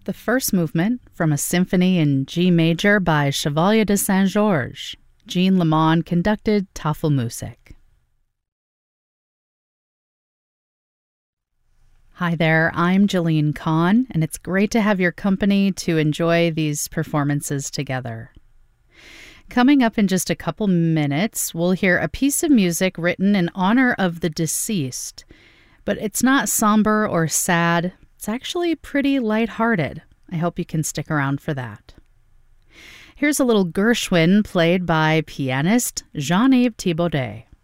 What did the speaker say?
The first movement from a symphony in G major by Chevalier de Saint-Georges. Jean Lamond conducted Tafelmusik. Hi there, I'm Jillian Kahn, and it's great to have your company to enjoy these performances together. Coming up in just a couple minutes, we'll hear a piece of music written in honor of the deceased. But it's not somber or sad. It's actually pretty lighthearted. I hope you can stick around for that. Here's a little Gershwin played by pianist Jean-Yves Thibaudet.